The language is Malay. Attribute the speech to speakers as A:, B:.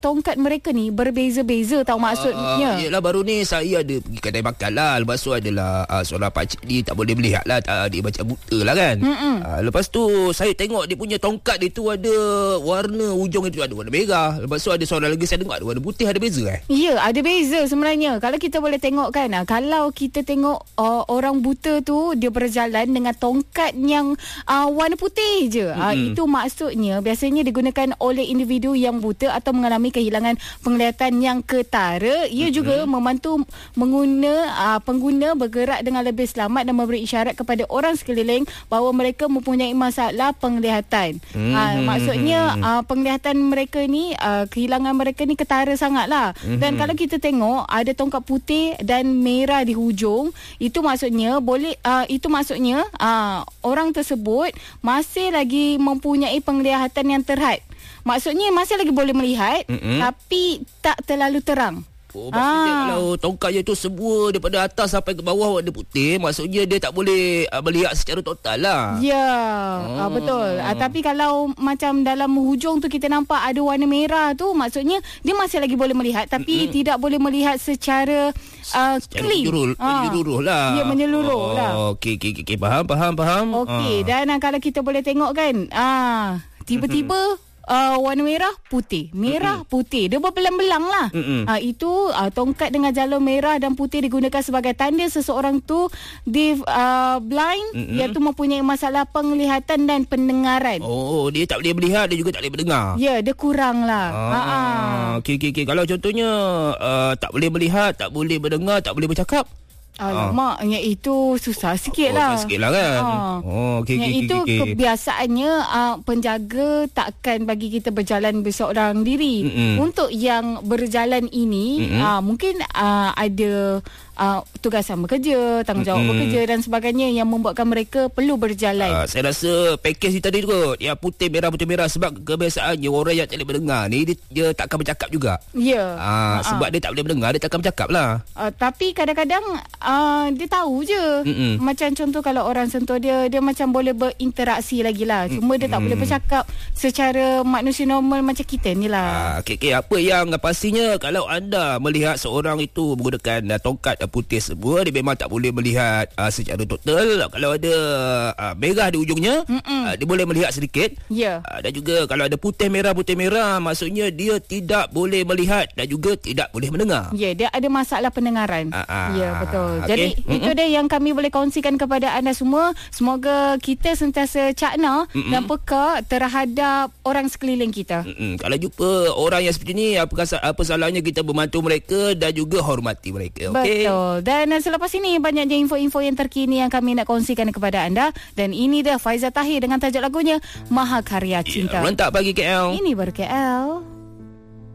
A: tongkat mereka ni berbeza-beza tau maksudnya.
B: Yelah, baru ni saya ada pergi kedai makan lah. Lepas tu adalah seorang pakcik ni tak boleh melihat lah, dia macam buta lah kan. Lepas tu saya tengok dia punya tongkat dia tu ada warna ujung itu ada warna merah. Lepas tu ada seorang lagi saya tengok ada warna putih. Ada beza
A: Ya, ada beza sebenarnya. Kalau kita boleh tengok kan, kalau kita tengok orang buta tu dia berjalan dengan tongkat yang warna putih je. Itu maksudnya biasanya digunakan oleh individu yang buta atau mengalami kehilangan penglihatan yang ketara. Ia juga membantu pengguna bergerak dengan lebih selamat dan memberi isyarat kepada orang sekeliling bahawa mereka mempunyai masalah penglihatan. Maksudnya penglihatan mereka ni, kehilangan mereka ni ketara sangatlah. Dan kalau kita tengok ada tongkat putih dan merah di hujung, itu maksudnya orang tersebut masih lagi mempunyai penglihatan yang terhad. Maksudnya masih lagi boleh melihat, tapi tak terlalu terang.
B: Maksudnya kalau tongkatnya tu semua daripada atas sampai ke bawah warna putih, maksudnya dia tak boleh melihat secara total lah.
A: Ya, betul. Tapi kalau macam dalam hujung tu kita nampak ada warna merah tu, maksudnya dia masih lagi boleh melihat, tapi tidak boleh melihat secara clean.
B: Menyeluruh lah.
A: Ya, menyeluruh lah.
B: Okey. Faham.
A: Okey, dan kalau kita boleh tengok kan, tiba-tiba warna merah putih, putih, dia berbelang-belang lah. Itu tongkat dengan jalur merah dan putih digunakan sebagai tanda seseorang tu blind, iaitu mempunyai masalah penglihatan dan pendengaran.
B: Dia tak boleh melihat, dia juga tak boleh mendengar.
A: Ya, dia kurang lah.
B: Okey. Kalau contohnya tak boleh melihat, tak boleh mendengar, tak boleh bercakap,
A: alamak, yang itu susah sikit lah.
B: Susah sikit lah kan.
A: Itu kebiasaannya penjaga takkan bagi kita berjalan berseorang diri. Untuk yang berjalan ini mungkin ada tugasan bekerja, tanggungjawab bekerja dan sebagainya yang membuatkan mereka perlu berjalan.
B: Saya rasa pakej tadi tu yang putih merah sebab kebiasaannya orang yang tak boleh mendengar ni dia takkan bercakap juga.
A: Ya.
B: Sebab dia tak boleh mendengar, dia takkan bercakap lah.
A: Tapi kadang-kadang dia tahu je. Macam contoh kalau orang sentuh dia macam boleh berinteraksi lagi lah. Cuma dia tak boleh bercakap secara manusia normal macam kita ni lah.
B: Apa yang pastinya kalau anda melihat seorang itu menggunakan tongkat putih semua, dia memang tak boleh melihat secara total. Kalau ada merah di ujungnya, dia boleh melihat sedikit. Dan juga kalau ada putih merah, maksudnya dia tidak boleh melihat dan juga tidak boleh mendengar.
A: Dia ada masalah pendengaran. Ya, betul. Jadi itu dia yang kami boleh kongsikan kepada anda semua. Semoga kita sentiasa cakna dan peka terhadap orang sekeliling kita.
B: Kalau jumpa orang yang seperti ni, apa salahnya kita membantu mereka dan juga hormati mereka.
A: Betul. Dan selepas ini banyaknya info-info yang terkini yang kami nak kongsikan kepada anda. Dan ini dia Faizal Tahir dengan tajuk lagunya Mahakarya Cinta.
B: Rentak pagi KL.
A: Ini baru KL.